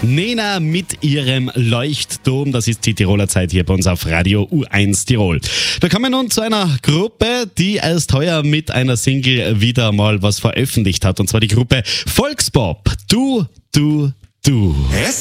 Nena mit ihrem Leuchtturm, das ist die Tiroler Zeit hier bei uns auf Radio U1 Tirol. Wir kommen nun zu einer Gruppe, die erst heuer mit einer Single wieder mal was veröffentlicht hat, und zwar die Gruppe Volkspop. Du.